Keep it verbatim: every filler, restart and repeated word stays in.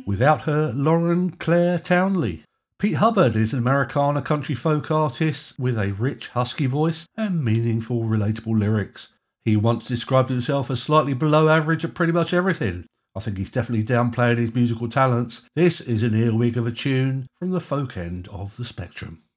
Without Her, Lauren Claire Townley. Pete Hubbard is an Americana country folk artist with a rich, husky voice and meaningful, relatable lyrics. He once described himself as slightly below average at pretty much everything. I think he's definitely downplaying his musical talents. This is an earwig of a tune from the folk end of the spectrum.